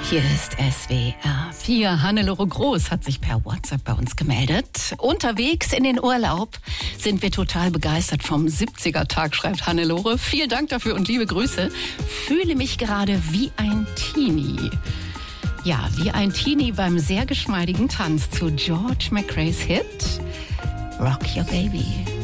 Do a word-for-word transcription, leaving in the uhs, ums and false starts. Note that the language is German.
Hier ist S W R vier. Hannelore Groß hat sich per WhatsApp bei uns gemeldet. Unterwegs in den Urlaub sind wir total begeistert vom siebziger-Tag, schreibt Hannelore. Vielen Dank dafür und liebe Grüße. Fühle mich gerade wie ein Teenie. Ja, wie ein Teenie beim sehr geschmeidigen Tanz zu George McRae's Hit Rock Your Baby.